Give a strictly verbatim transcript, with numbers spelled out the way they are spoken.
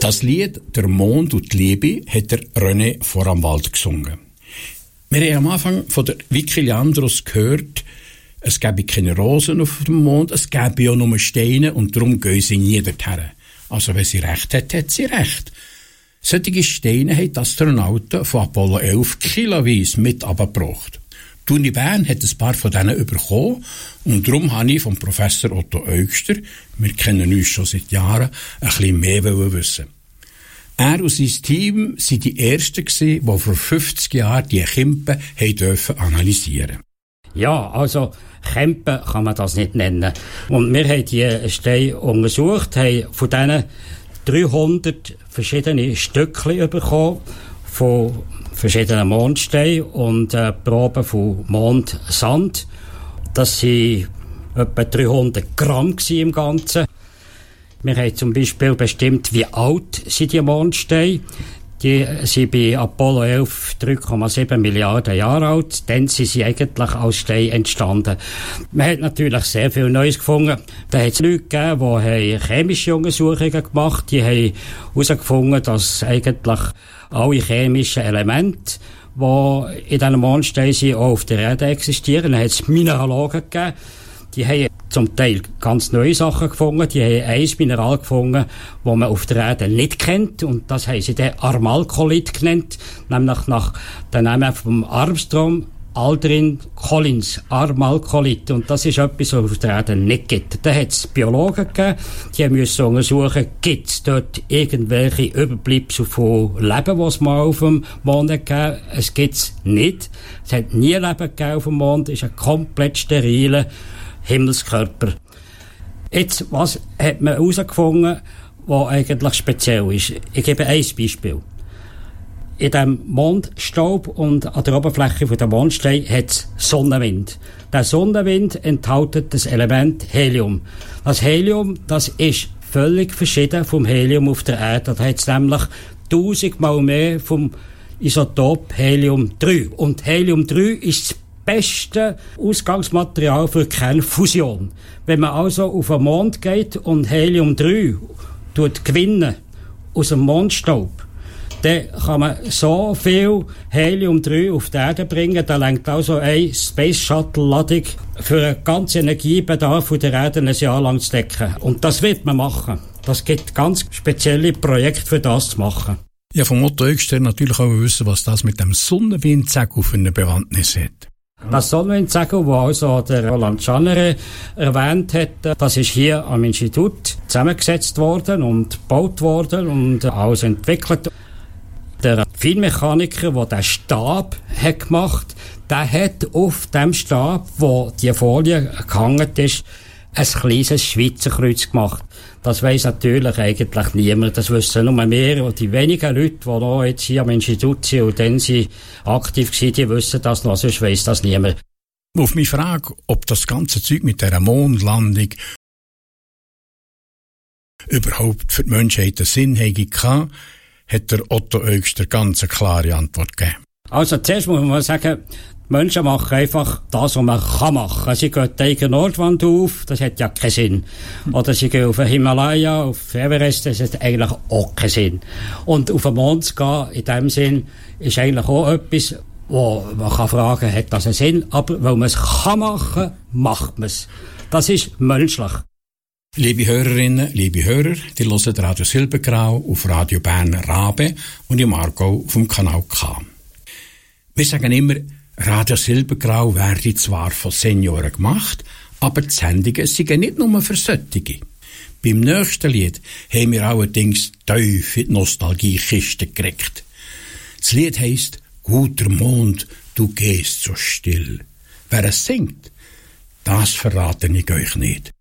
Das Lied «Der Mond und die Liebe» hat der René Voramwald gesungen. Wir haben am Anfang von der Vicky Leandros gehört, es gäbe keine Rosen auf dem Mond, es gäbe ja nur Steine und darum gehen sie nie dorthin. Also wenn sie recht hat, hat sie recht. Solche Steine haben die Astronauten von Apollo elf kiloweise mit runtergebracht. Die Uni Bern hat ein paar von denen bekommen und darum habe ich vom Professor Otto Eugster, wir kennen uns schon seit Jahren, ein bisschen mehr wissen. Er und sein Team waren die Ersten, die vor fünfzig Jahren die Kimpen dürfen analysieren. Ja, also Kimpen kann man das nicht nennen. Und wir haben die Steine untersucht, haben von diesen dreihundert verschiedene Stückchen bekommen von verschiedenen Mondsteinen und äh, Proben von Mondsand. Das waren etwa dreihundert Gramm im Ganzen. Wir haben zum Beispiel bestimmt, wie alt sind die Mondsteine. Die sind bei Apollo elf drei Komma sieben Milliarden Jahre alt. Dann sind sie eigentlich als Stein entstanden. Man hat natürlich sehr viel Neues gefunden. Da hat es Leute gegeben, die chemische Untersuchungen gemacht haben. Die haben herausgefunden, dass eigentlich alle chemischen Elemente, die in diesen Mondsteinen sind, auch auf der Erde existieren. Dann hat es Mineralogen gegeben. Die haben zum Teil ganz neue Sachen gefunden. Die haben ein Mineral gefunden, das man auf der Erde nicht kennt. Und das haben sie dann Armalcolit genannt. Nämlich nach dem Namen vom Armstrong Aldrin Collins. Armalcolit. Und das ist etwas, was es auf der Erde nicht gibt. Da hat es Biologen gegeben. Die müssen untersuchen, gibt es dort irgendwelche Überbleibsel von Leben, was es mal auf dem Mond gegeben. Es gibt es nicht. Es hat nie Leben gegeben auf dem Mond. Es ist ein komplett steriler Himmelskörper. Jetzt, was hat man herausgefunden, was eigentlich speziell ist? Ich gebe ein Beispiel. In dem Mondstaub und an der Oberfläche der Mondsteine hat es Sonnenwind. Der Sonnenwind enthält das Element Helium. Das Helium, das ist völlig verschieden vom Helium auf der Erde. Da hat es nämlich tausendmal mehr vom Isotop Helium drei. Und Helium drei ist das beste Ausgangsmaterial für Kernfusion. Wenn man also auf den Mond geht und Helium drei tut gewinnen aus dem Mondstaub, dann kann man so viel Helium drei auf die Erde bringen, da reicht also eine Space Shuttle Ladung für den ganzen Energiebedarf der Erde ein Jahr lang zu decken. Und das wird man machen. Das gibt ganz spezielle Projekte für das zu machen. Ja, vom Otto Eugster natürlich auch wissen, was das mit dem Sonnenwindsegel für eine Bewandtnis hat. Das Sonnenwindsegel, das also der Roland Schanere erwähnt hat, das ist hier am Institut zusammengesetzt worden und gebaut worden und alles entwickelt. Der Feinmechaniker, der den Stab hat gemacht, der hat auf dem Stab, wo die Folie gehangen ist, ein kleines Schweizer Kreuz gemacht. Das weiss natürlich eigentlich niemand. Das wissen nur mehr. Und die wenigen Leute, die noch jetzt hier am Institut sind und dann sie aktiv waren, die wissen das noch, sonst weiss das niemand. Auf meine Frage, ob das ganze Zeug mit dieser Mondlandung überhaupt für die Menschheit einen Sinn hatte, hat der Otto Eugster ganz eine klare Antwort gegeben. Also zuerst muss man sagen, die Menschen machen einfach das, was man kann machen. Sie gehen die eigene Nordwand auf, das hat ja keinen Sinn. Oder sie gehen auf den Himalaya, auf Everest, das hat eigentlich auch keinen Sinn. Und auf den Mond zu gehen, in dem Sinn, ist eigentlich auch etwas, wo man kann fragen, hat das einen Sinn? Aber weil man es kann machen, macht man es. Das ist menschlich. Liebe Hörerinnen, liebe Hörer, die hören Radio Silbergrau auf Radio Bern Rabe und im Aargau auf dem Kanal K. Wir sagen immer, Radio Silbergrau werde zwar von Senioren gemacht, aber die Sendungen sind nicht nur für solche. Beim nächsten Lied haben wir allerdings tief in die Nostalgiekiste gekriegt. Das Lied heisst «Guter Mond, du gehst so still». Wer es singt, das verrate ich euch nicht.